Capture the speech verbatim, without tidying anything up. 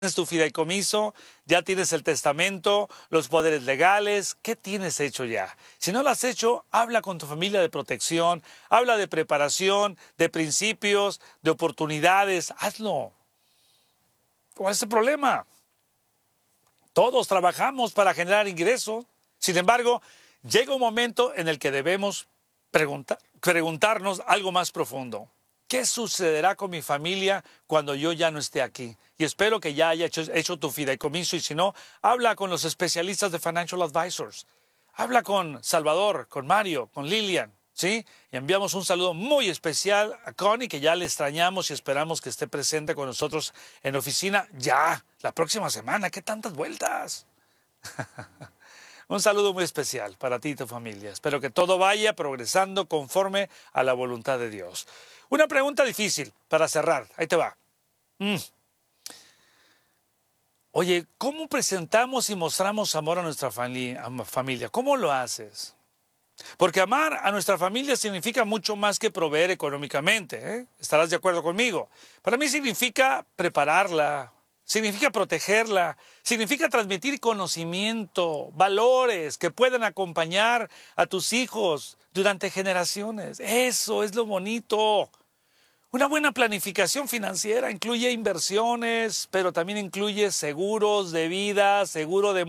Tienes tu fideicomiso, ya tienes el testamento, los poderes legales. ¿Qué tienes hecho ya? Si no lo has hecho, habla con tu familia de protección, habla de preparación, de principios, de oportunidades. Hazlo. ¿Cuál es el problema? Todos trabajamos para generar ingresos. Sin embargo, llega un momento en el que debemos preguntar, preguntarnos algo más profundo. ¿Qué sucederá con mi familia cuando yo ya no esté aquí? Y espero que ya haya hecho, hecho tu fideicomiso, y si no, habla con los especialistas de Financial Advisors. Habla con Salvador, con Mario, con Lilian, ¿sí? Y enviamos un saludo muy especial a Connie, que ya le extrañamos y esperamos que esté presente con nosotros en oficina ya, la próxima semana. ¿Qué tantas vueltas? Un saludo muy especial para ti y tu familia. Espero que todo vaya progresando conforme a la voluntad de Dios. Una pregunta difícil para cerrar. Ahí te va. Mm. Oye, ¿cómo presentamos y mostramos amor a nuestra familia? ¿Cómo lo haces? Porque amar a nuestra familia significa mucho más que proveer económicamente, ¿eh? ¿Estarás de acuerdo conmigo? Para mí significa prepararla, significa protegerla, significa transmitir conocimiento, valores que puedan acompañar a tus hijos durante generaciones. Eso es lo bonito. Una buena planificación financiera incluye inversiones, pero también incluye seguros de vida, seguro de